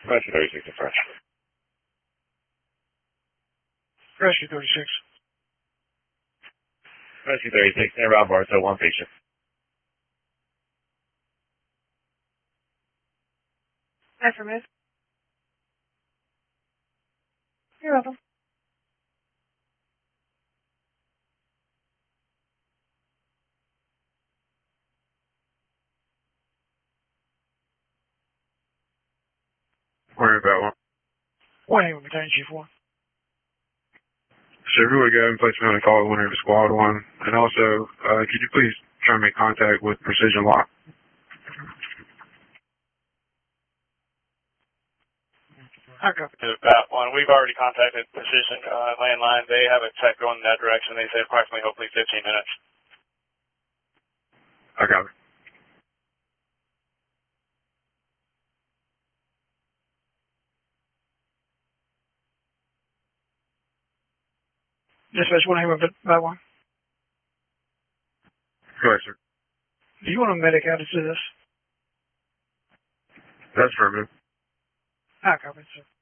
Rescue 36 to fresh. Rescue 36. Rescue 36, near Rob Barstow, one patient. Affirmative. You're welcome. Worry about one. 1 Battalion Chief 1. So if you would go and place me on a call whenever Squad 1. And also, could you please try and make contact with Precision Lock? I copy. About 1. We've already contacted Precision Landline. They have a tech going in that direction. They say approximately, hopefully, 15 minutes. I got it. Dispatch 1 here by 1. Go ahead, sir. Do you want a medic added to this? That's affirmative. I copy, sir.